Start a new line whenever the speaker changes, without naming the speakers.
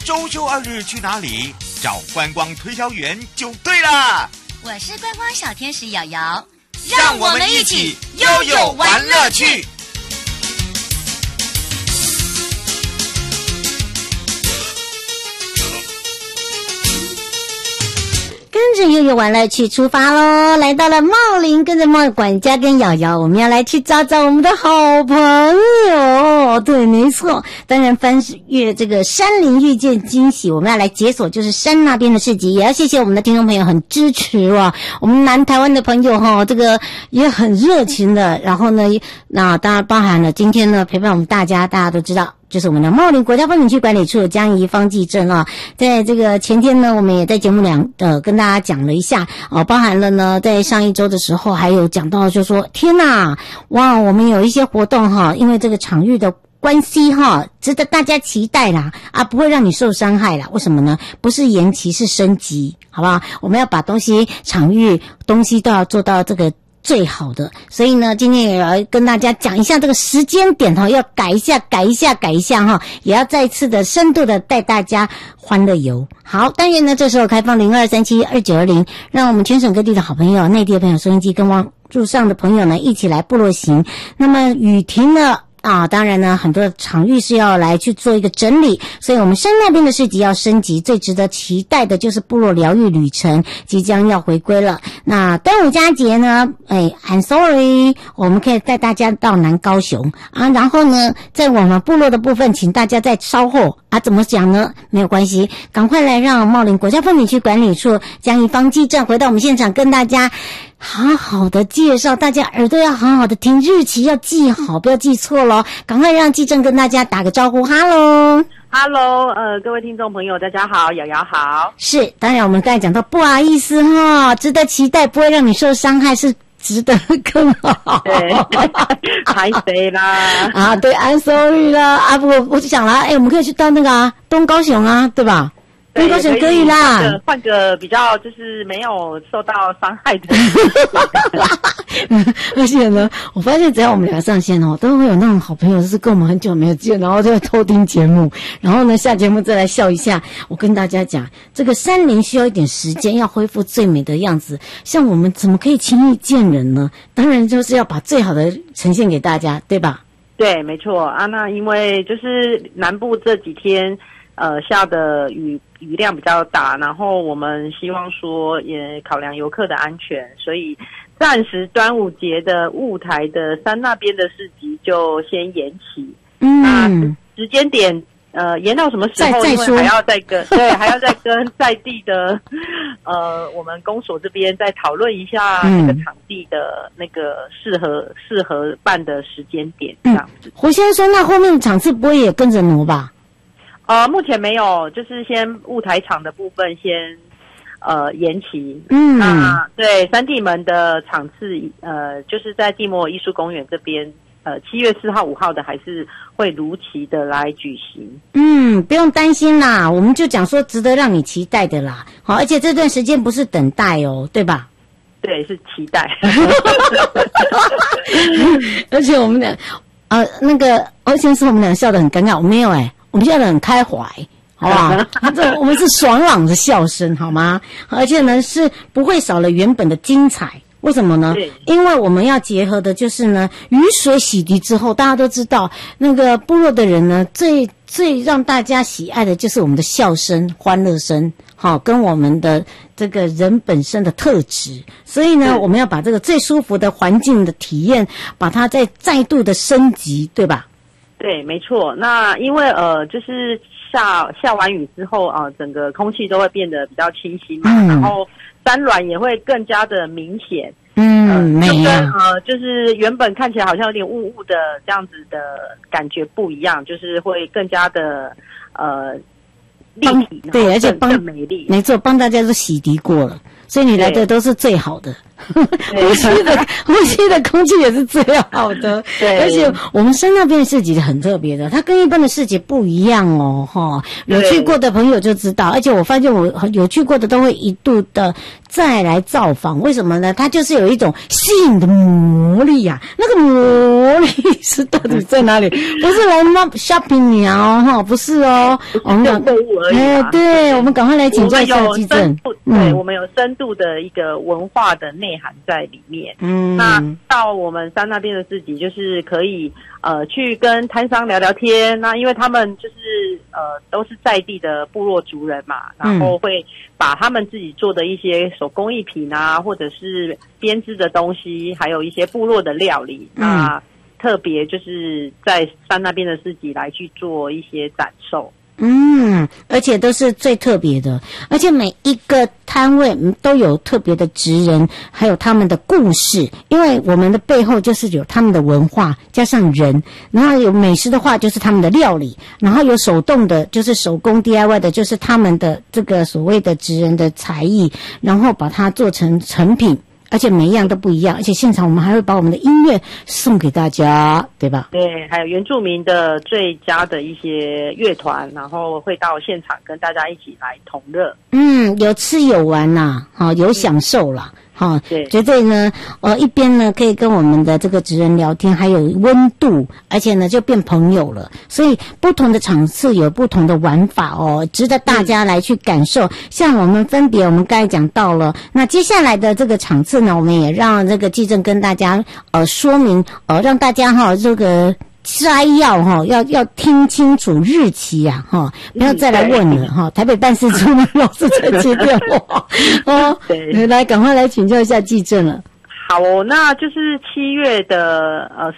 周休2日去哪里？找观光推销员就对了。
我是观光小天使瑶瑶，
让我们一起悠悠玩乐趣。
跟着悠悠玩乐趣出发咯，来到了茂林，跟着茂管家跟瑶瑶，我们要来去找找我们的好朋友。对，没错，当然翻越这个山林遇见惊喜，我们要来解锁就是山那边的市集，也要谢谢我们的听众朋友很支持哇，我们南台湾的朋友哈，这个也很热情的，然后呢，那当然包含了今天呢陪伴我们大家都知道。就是我们的茂林国家风景区管理处江宜方技正啊，在这个前天呢，我们也在节目跟大家讲了一下包含了呢，在上一周的时候还有讲到，就说天哪，哇，我们有一些活动哈，因为这个场域的关系哈，值得大家期待啦不会让你受伤害啦。为什么呢？不是延期，是升级，好不好？我们要把场域东西都要做到这个最好的，所以呢，今天也要跟大家讲一下这个时间点要改一下哈，也要再次的深度的带大家欢乐游。好，当然呢，这时候开放02372920，让我们全省各地的好朋友、内地的朋友、收音机跟网路上的朋友呢，一起来部落行。那么雨停了。当然呢，很多的场域是要来去做一个整理，所以我们山那边的市集要升级，最值得期待的就是部落疗愈旅程即将要回归了。那端午佳节呢，I'm sorry， 我们可以带大家到南高雄然后呢，在我们部落的部分，请大家再稍后怎么讲呢？没有关系，赶快来让茂林国家风景区管理处江宜方技正回到我们现场，跟大家好好的介绍，大家耳朵要好好的听，日期要记好，不要记错咯。赶快让技正跟大家打个招呼。哈喽
各位听众朋友大家好，瑶瑶好。
是，当然我们刚才讲到不好意思值得期待，不会让你受伤害，是值得更好。
对，拍谁啦
对 I'm sorry 啦不过我就想了我们可以去到那个东高雄对吧？东高雄可以啦，
换个比较就是没有受到伤害的
而且呢，我发现只要我们俩上线都会有那种好朋友，就是跟我们很久没有见，然后就会偷听节目，然后呢下节目再来笑一下。我跟大家讲，这个山林需要一点时间，要恢复最美的样子。像我们怎么可以轻易见人呢？当然就是要把最好的呈现给大家，对吧？
对，没错那因为就是南部这几天下的雨量比较大，然后我们希望说也考量游客的安全，所以暂时端午节的雾台的山那边的市集就先延期。那时间点延到什么时候？因为还要再跟在地的我们公所这边再讨论一下那个场地的那个适合办的时间点这样子。
胡先生，那后面的场次不会也跟着挪吧？
目前没有，就是先雾台场的部分先延期。那对三地门的场次就是在地摩尔艺术公园这边7月4号5号的还是会如期的来举行。
不用担心啦，我们就讲说值得让你期待的啦。好，而且这段时间不是等待对吧？
对，是期待。
而且我们俩而且是我们俩笑得很尴尬，我没有我们笑得很开怀，好不好？我们是爽朗的笑声，好吗？而且呢，是不会少了原本的精彩。为什么呢？因为我们要结合的就是呢，雨水洗涤之后，大家都知道，那个部落的人呢，最让大家喜爱的就是我们的笑声、欢乐声，跟我们的这个人本身的特质。所以呢，我们要把这个最舒服的环境的体验，把它再度的升级，对吧？
对，没错。那因为就是下完雨之后整个空气都会变得比较清新嘛，然后山峦也会更加的明显。就跟就是原本看起来好像有点雾雾的这样子的感觉不一样，就是会更加的立体，
对，而且更
美丽。
没错，帮大家都洗涤过了，所以你来的都是最好的。 呼吸的空气也是最好的。
对，
而且我们山那边的市集很特别的，它跟一般的市集不一样哦，哈。有去过的朋友就知道，而且我发现我有去过的都会一度的再来造访，为什么呢？它就是有一种吸引的魔力啊，那个魔力是到底在哪里？不是来 shopping 鸟哈，不是哦，我们
购物而已。
对，我们赶快来请教一下基正。
对，我们有深度的一个文化的内涵在里面。那到我们山那边的市集，就是可以去跟摊商聊聊天。那因为他们就是都是在地的部落族人嘛，然后会把他们自己做的一些手工艺品啊，或者是编织的东西，还有一些部落的料理，那特别就是在山那边的市集来去做一些展售。
而且都是最特别的，而且每一个摊位都有特别的职人，还有他们的故事，因为我们的背后就是有他们的文化加上人，然后有美食的话就是他们的料理，然后有手动的就是手工 DIY 的，就是他们的这个所谓的职人的才艺，然后把它做成成品，而且每一样都不一样，而且现场我们还会把我们的音乐送给大家，对吧？
对，还有原住民的最佳的一些乐团，然后会到现场跟大家一起来同乐。
有吃有玩啦，有享受啦。
对，
绝对呢，一边呢可以跟我们的这个职人聊天，还有温度，而且呢就变朋友了。所以不同的场次有不同的玩法哦，值得大家来去感受。像我们分别，我们刚才讲到了，那接下来的这个场次呢，我们也让这个纪正跟大家说明，让大家这个摘要要听清楚日期啊不要再来问了台北办事处老是在接电话对，来赶快来请教一下纪正了。
好那就是7月的